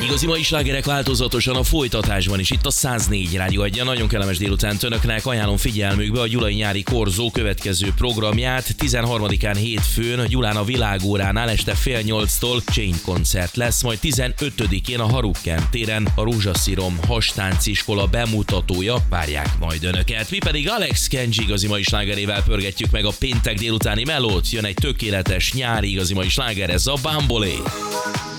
Igazi mai slágerek változatosan a folytatásban is, itt a 104 Rádió Egyen. Nagyon kellemes délután önöknek, ajánlom figyelmükbe a Gyulai Nyári Korzó következő programját. 13-án hétfőn Gyulán a Világóránál este fél 8-tól Chain koncert lesz, majd 15-én a Harukken téren a Rózsaszírom hastánciskola bemutatója várják majd önöket. Mi pedig Alex Kenji igazi mai slágerével pörgetjük meg a péntek délutáni melót. Jön egy tökéletes nyári igazi mai sláger, ez a Bambolé.